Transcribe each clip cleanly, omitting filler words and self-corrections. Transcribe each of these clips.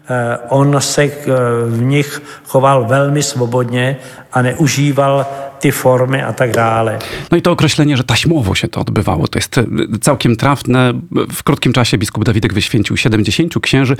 on se v nich choval velmi svobodně a neužíval ty formy a tak dále. No i to określenie, że taśmowo się to odbywało, to jest całkiem trafne. W krótkim czasie biskup Dawidek wyświęcił 70 księży.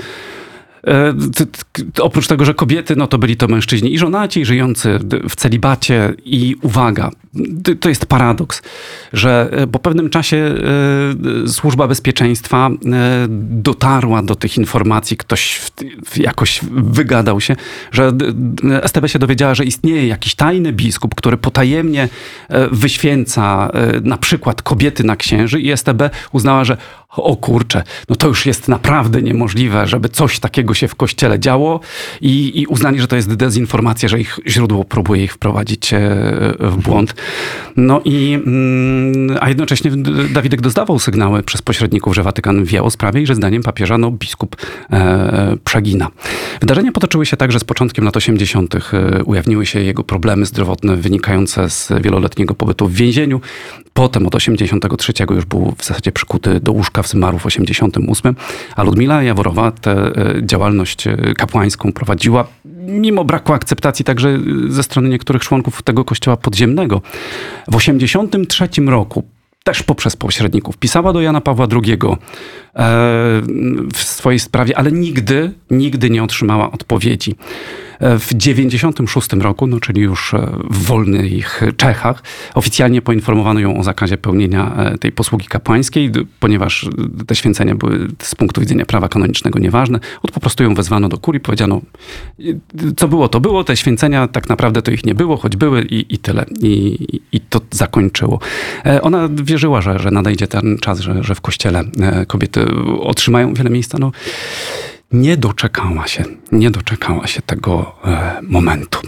Oprócz tego, że kobiety, no to byli to mężczyźni i żonaci, żyjący w celibacie i uwaga, to jest paradoks, że po pewnym czasie służba bezpieczeństwa dotarła do tych informacji, ktoś jakoś wygadał się, że STB się dowiedziała, że istnieje jakiś tajny biskup, który potajemnie wyświęca na przykład kobiety na księży i STB uznała, że o kurczę, no to już jest naprawdę niemożliwe, żeby coś takiego się w kościele działo i uznali, że to jest dezinformacja, że ich źródło próbuje ich wprowadzić w błąd. No i, a jednocześnie Dawidek dostawał sygnały przez pośredników, że Watykan wie o sprawie i że zdaniem papieża no, biskup przegina. Wydarzenia potoczyły się tak, że z początkiem lat 80. ujawniły się jego problemy zdrowotne wynikające z wieloletniego pobytu w więzieniu. Potem od 83 już był w zasadzie przykuty do łóżka, zmarł w 88, a Ludmila Jaworowa tę działalność kapłańską prowadziła mimo braku akceptacji także ze strony niektórych członków tego kościoła podziemnego. W 83 roku też poprzez pośredników pisała do Jana Pawła II w swojej sprawie, ale nigdy nie otrzymała odpowiedzi. W 96 roku, no czyli już w wolnych Czechach, oficjalnie poinformowano ją o zakazie pełnienia tej posługi kapłańskiej, ponieważ te święcenia były z punktu widzenia prawa kanonicznego nieważne. Po prostu ją wezwano do kurii, powiedziano, co było, to było, te święcenia tak naprawdę to ich nie było, choć były i tyle. I to zakończyło. Ona wierzyła, że nadejdzie ten czas, że w kościele kobiety otrzymają wiele miejsca. No, nie doczekała się tego momentu.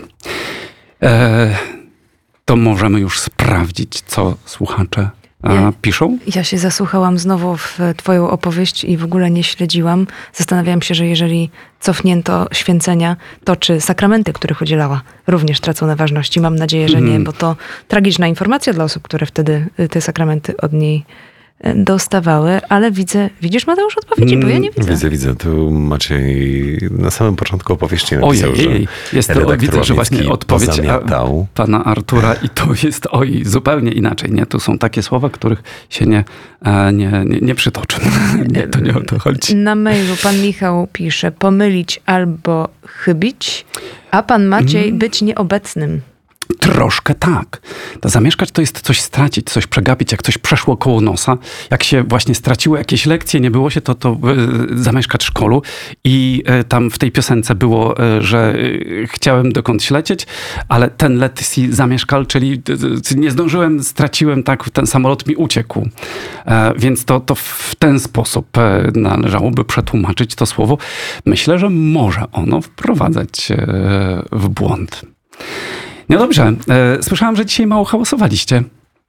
To możemy już sprawdzić, co słuchacze piszą? Ja się zasłuchałam znowu w twoją opowieść i w ogóle nie śledziłam. Zastanawiałam się, że jeżeli cofnięto święcenia, to czy sakramenty, których udzielała, również tracą na ważności? Mam nadzieję, że nie, bo to tragiczna informacja dla osób, które wtedy te sakramenty od niej dostawały, ale widzisz Mateusz odpowiedzi, bo ja nie widzę. Widzę. Tu Maciej na samym początku opowieści napisał, Ojej, jest to, widzę, że właśnie odpowiedź pana Artura i to jest zupełnie inaczej. Nie, tu są takie słowa, których się nie przytoczę. Nie, to nie o to chodzi. Na mailu pan Michał pisze pomylić albo chybić, a pan Maciej być nieobecnym. Troszkę tak. To zamieszkać to jest coś stracić, coś przegapić, jak coś przeszło koło nosa. Jak się właśnie straciło jakieś lekcje, nie było się, to zamieszkać w szkolu. I tam w tej piosence było, że chciałem dokądś lecieć, ale ten let si zamieszkal, czyli nie zdążyłem, straciłem, tak, ten samolot mi uciekł. Więc to w ten sposób należałoby przetłumaczyć to słowo. Myślę, że może ono wprowadzać w błąd. No dobrze, słyszałam, że dzisiaj mało hałasowaliście.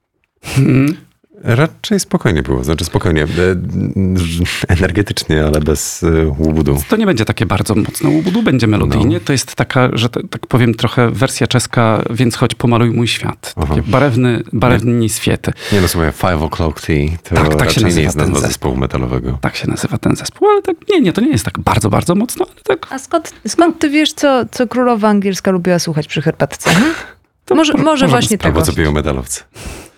Raczej spokojnie było, spokojnie, energetycznie, ale bez łubudu. To nie będzie takie bardzo mocne łubudu, będzie melodyjnie. No. To jest taka, że tak powiem, trochę wersja czeska, więc choć pomaluj mój świat. Takie barewni świety. Nie no, słuchaj, 5 O'Clock Tea to tak się nie jest nazwa zespołu metalowego. Tak się nazywa ten zespół, ale tak to nie jest tak bardzo, bardzo mocno. Ale tak. A skąd ty wiesz, co królowa angielska lubiła słuchać przy herbatce? To może właśnie tego. Albo co piją metalowcy.